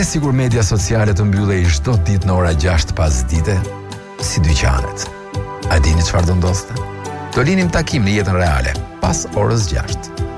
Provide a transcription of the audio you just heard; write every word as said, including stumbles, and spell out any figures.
sigur media sociale të mbyllej çdo ditë në ora gjashtë pasdite, si dyqanet. A dini çfarë do ndodhte? Do linim takim në jetën reale pas orës gjashtë.